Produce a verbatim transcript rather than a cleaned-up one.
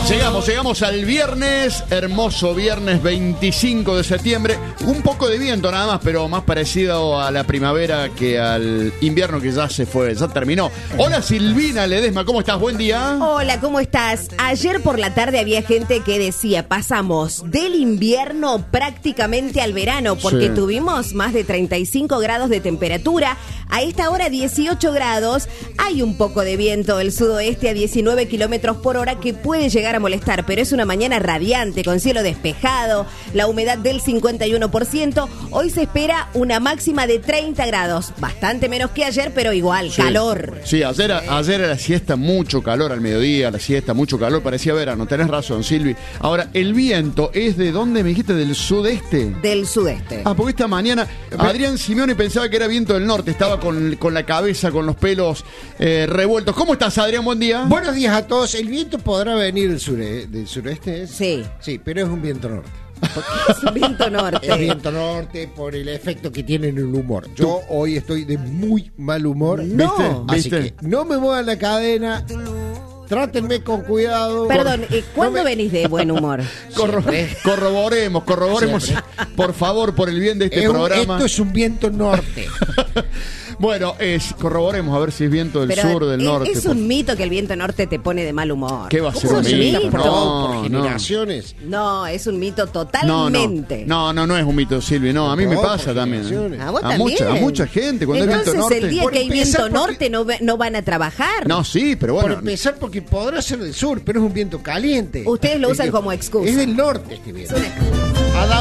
Llegamos, llegamos al viernes, hermoso viernes veinticinco de septiembre. Un poco de viento nada más, pero más parecido a la primavera que al invierno que ya se fue, ya terminó. Hola Silvina Ledesma, ¿cómo estás? Buen día. Hola, ¿cómo estás? Ayer por la tarde había gente que decía, pasamos del invierno prácticamente al verano, porque Sí. tuvimos más de treinta y cinco grados de temperatura. A esta hora dieciocho grados, hay un poco de viento del sudoeste a diecinueve kilómetros por hora que puede llegar a molestar, pero es una mañana radiante, con cielo despejado, la humedad del cincuenta y uno por ciento. Hoy se espera una máxima de treinta grados, bastante menos que ayer, pero igual, Sí. calor. Sí, ayer, ayer a la siesta mucho calor, al mediodía, a la siesta mucho calor, parecía verano, tenés razón, Silvi. Ahora, el viento es de dónde me dijiste, del sudeste. Del sudeste. Ah, porque esta mañana Adrián Simeone pensaba que era viento del norte, estaba con, con la cabeza, con los pelos eh, revueltos. ¿Cómo estás, Adrián? Buen día. Buenos días a todos. El viento podrá venir del, sure, del sureste. ¿Es? Sí. Sí, pero es un viento norte. Es un viento norte. Es viento norte por el efecto que tiene en el humor. Yo hoy estoy de muy mal humor. No. Así ¿Viste? que no me muevan la cadena. Trátenme con cuidado. Perdón, eh, ¿cuándo No me- venís de buen humor? Corro- Siempre. corroboremos, corroboremos, Siempre. por favor, por el bien de este Es un- programa. esto es un viento norte. Bueno, es, corroboremos a ver si es viento del Pero sur o del es, norte. es un mito que el viento norte te pone de mal humor. ¿Qué va a ser Es un mito? Por, No, por no. generaciones. No, es un mito No, no, totalmente. no, no, no es un mito, Silvi, no, a mí me No, pasa por también. generaciones. ¿A vos A también? mucha, a mucha gente, cuando hay Entonces, viento norte. el día Por que hay empezar, viento porque- norte no, ve- no van a trabajar. No, sí, pero Por bueno. empezar, porque podrá ser del sur, pero es un viento caliente. Ustedes lo Es usan que- como excusa. Es del norte este viento. Es una excusa.